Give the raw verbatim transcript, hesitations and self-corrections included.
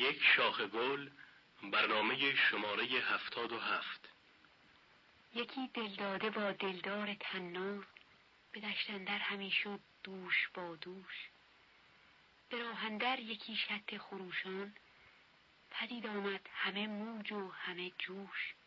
یک شاخ گل، برنامه شماره هفتاد و هفت. یکی دلداده با دلدار طناز، به دشت اندر همی شد دوش با دوش. به راه اندر یکی شط خروشان، پدید آمد همه موج و همه جوش.